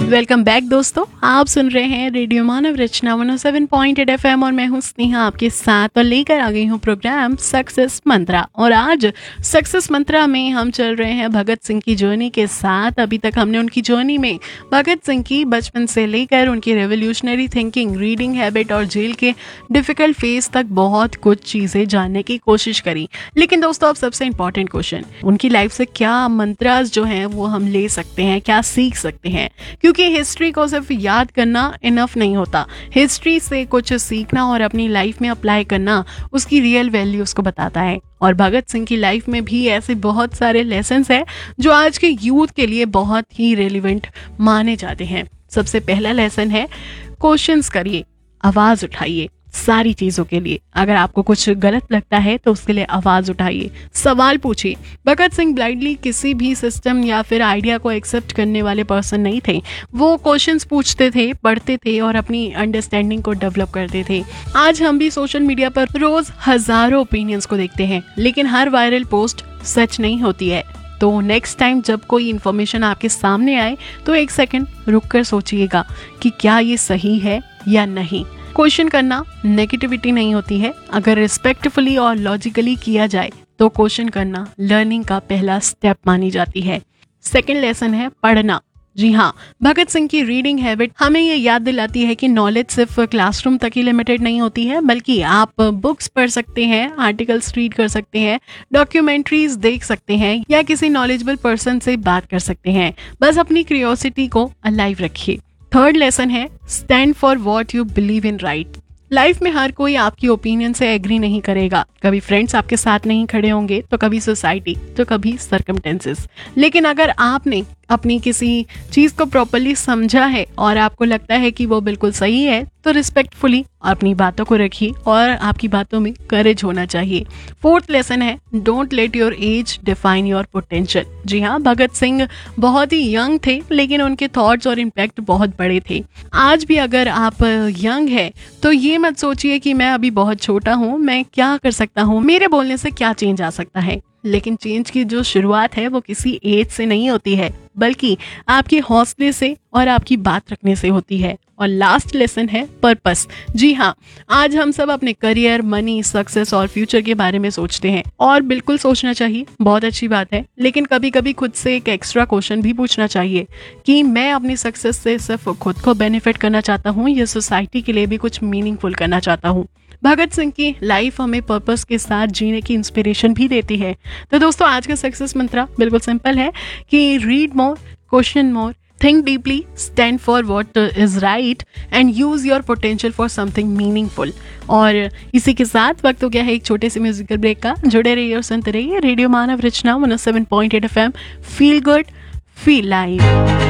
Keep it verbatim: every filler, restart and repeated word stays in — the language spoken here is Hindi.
वेलकम बैक दोस्तों, आप सुन रहे हैं रेडियो मानव रचना एक सौ सात पॉइंट आठ एफ एम और मैं हूं स्नेहा आपके साथ और लेकर आ गई हूं प्रोग्राम सक्सेस मंत्रा। और आज सक्सेस मंत्रा में हम चल रहे हैं भगत सिंह की जर्नी के साथ। अभी तक हमने उनकी जर्नी में भगत सिंह की बचपन से लेकर उनकी रेवोल्यूशनरी थिंकिंग, रीडिंग हैबिट और जेल के डिफिकल्ट फेज तक बहुत कुछ चीजें जानने की कोशिश करी। लेकिन दोस्तों, अब सबसे इम्पोर्टेंट क्वेश्चन, उनकी लाइफ से क्या मंत्रास जो हैं वो हम ले सकते हैं, क्या सीख सकते हैं? क्योंकि हिस्ट्री को सिर्फ याद करना इनफ नहीं होता, हिस्ट्री से कुछ सीखना और अपनी लाइफ में अप्लाई करना उसकी रियल वैल्यू उसको बताता है। और भगत सिंह की लाइफ में भी ऐसे बहुत सारे लेसन्स हैं जो आज के यूथ के लिए बहुत ही रेलिवेंट माने जाते हैं। सबसे पहला लेसन है, क्वेश्चंस करिए, आवाज उठाइए सारी चीजों के लिए। अगर आपको कुछ गलत लगता है तो उसके लिए आवाज उठाइए, सवाल पूछिए। भगत सिंह ब्लाइंडली किसी भी सिस्टम या फिर आइडिया को एक्सेप्ट करने वाले पर्सन नहीं थे। वो क्वेश्चंस पूछते थे, पढ़ते थे और अपनी अंडरस्टैंडिंग को डेवलप करते थे। आज हम भी सोशल मीडिया पर रोज हजारों ओपिनियंस को देखते हैं, लेकिन हर वायरल पोस्ट सच नहीं होती है। तो नेक्स्ट टाइम जब कोई इन्फॉर्मेशन आपके सामने आए तो एक सेकंड रुक कर सोचिएगा कि क्या ये सही है या नहीं। क्वेश्चन करना नेगेटिविटी नहीं होती है, अगर रिस्पेक्टफुली और लॉजिकली किया जाए तो क्वेश्चन करना लर्निंग का पहला स्टेप मानी जाती है। सेकंड लेसन है पढ़ना। जी हाँ, भगत सिंह की रीडिंग हैबिट हमें ये याद दिलाती है कि नॉलेज सिर्फ क्लासरूम तक ही लिमिटेड नहीं होती है, बल्कि आप बुक्स पढ़ सकते हैं, आर्टिकल्स रीड कर सकते हैं, डॉक्यूमेंट्रीज देख सकते हैं या किसी नॉलेजेबल पर्सन से बात कर सकते हैं। बस अपनी क्यूरियोसिटी को अलाइव रखिए। थर्ड लेसन है, stand for what you believe in right. Life में हर कोई आपकी ओपिनियन से एग्री नहीं करेगा। कभी फ्रेंड्स आपके साथ नहीं खड़े होंगे, तो कभी सोसाइटी, तो कभी सर्कमस्टेंसेस। लेकिन अगर आपने अपनी किसी चीज को प्रॉपर्ली समझा है और आपको लगता है कि वो बिल्कुल सही है, तो रिस्पेक्टफुली अपनी बातों को रखिए और आपकी बातों में करेज होना चाहिए। फोर्थ लेसन है, don't let your age define your potential. जी हाँ, भगत सिंह बहुत ही यंग थे, लेकिन उनके थॉट्स और इम्पैक्ट बहुत बड़े थे। आज भी अगर आप यंग है तो ये मत सोचिए कि मैं अभी बहुत छोटा हूँ, मैं क्या कर सकता हूँ, मेरे बोलने से क्या चेंज आ सकता है। लेकिन चेंज की जो शुरुआत है वो किसी एज से नहीं होती है, बल्कि आपके हौसले से और आपकी बात रखने से होती है। और लास्ट लेसन है पर्पस। जी हाँ, आज हम सब अपने करियर, मनी, सक्सेस और फ्यूचर के बारे में सोचते हैं और बिल्कुल सोचना चाहिए, बहुत अच्छी बात है। लेकिन कभी कभी खुद से एक एक्स्ट्रा क्वेश्चन भी पूछना चाहिए कि मैं अपनी सक्सेस से सिर्फ खुद को बेनिफिट करना चाहता हूँ या सोसाइटी के लिए भी कुछ मीनिंगफुल करना चाहता हूँ। भगत सिंह की लाइफ हमें पर्पस के साथ जीने की इंस्पिरेशन भी देती है। तो दोस्तों, आज का सक्सेस मंत्रा बिल्कुल सिंपल है कि read more, question more, think deeply, stand for what is right and use your potential for something meaningful। और इसी के साथ वक्त हो गया है एक छोटे से म्यूजिकल ब्रेक का। जुड़े रहिए और सुनते रहिए रेडियो मानव रचना एक सौ सात पॉइंट आठ F M. Feel good, feel live.